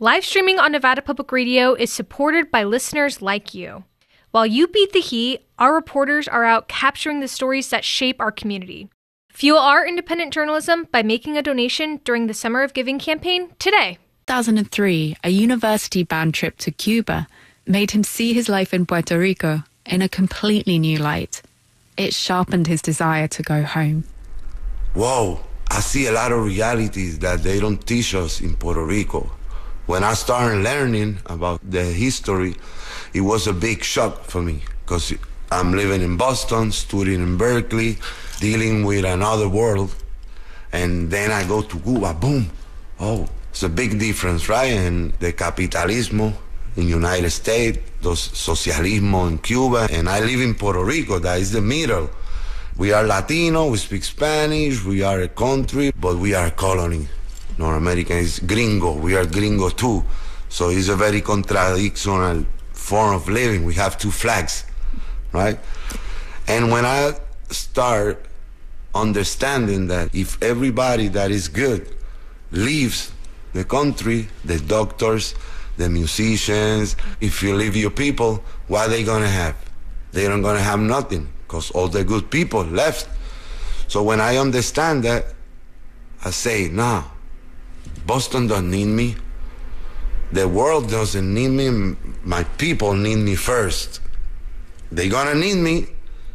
Live streaming on Nevada Public Radio is supported by listeners like you. While you beat the heat, our reporters are out capturing the stories that shape our community. Fuel our independent journalism by making a donation during the Summer of Giving campaign today. 2003, a university band trip to Cuba made him see his life in Puerto Rico in a completely new light. It sharpened his desire to go home. Whoa, I see a lot of realities that they don't teach us in Puerto Rico. When I started learning about the history, it was a big shock for me because I'm living in Boston, studying in Berkeley, dealing with another world, and then I go to Cuba, boom. Oh, it's a big difference, right? And the capitalismo in United States, the socialismo in Cuba, and I live in Puerto Rico, that is the middle. We are Latino, we speak Spanish, we are a country, but we are a colony. North American is gringo, we are gringo too. So it's a very contradictional form of living. We have two flags, right? And when I start understanding that if everybody that is good leaves the country, the doctors, the musicians, if you leave your people, what are they gonna have? They're not gonna have nothing because all the good people left. So when I understand that, I say, nah, Boston doesn't need me. The world doesn't need me. My people need me first. They're gonna need me,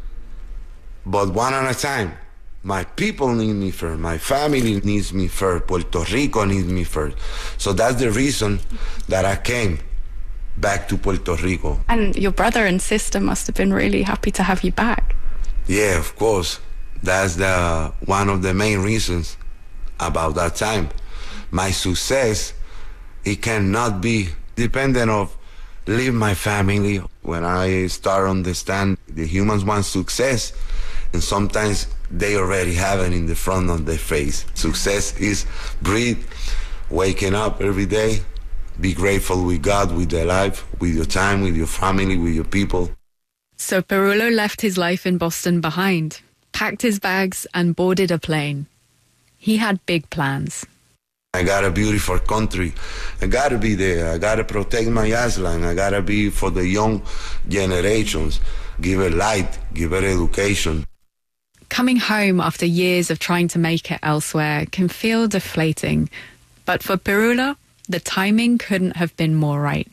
but one at a time. My people need me first. My family needs me first. Puerto Rico needs me first. So that's the reason that I came back to Puerto Rico. And your brother and sister must have been really happy to have you back. Yeah, of course. That's one of the main reasons about that time. My success, it cannot be dependent of leave my family. When I start understand the humans want success, and sometimes they already have it in the front of their face. Success is breathe, waking up every day, be grateful with God, with their life, with your time, with your family, with your people. So Pirulo left his life in Boston behind, packed his bags and boarded a plane. He had big plans. I got a beautiful country. I got to be there. I got to protect my island. I got to be for the young generations. Give it light, give it education. Coming home after years of trying to make it elsewhere can feel deflating. But for Pirulo, the timing couldn't have been more right.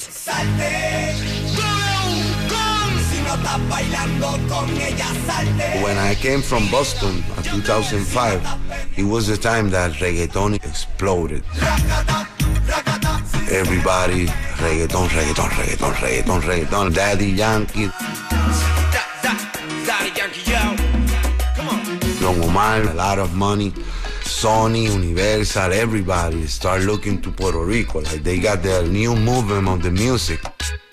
When I came from Boston in 2005, it was the time that reggaeton exploded. Everybody, reggaeton, reggaeton, reggaeton, reggaeton, reggaeton. Daddy Yankee, Don Omar, a lot of money. Sony, Universal, everybody start looking to Puerto Rico. Like they got their new movement of the music.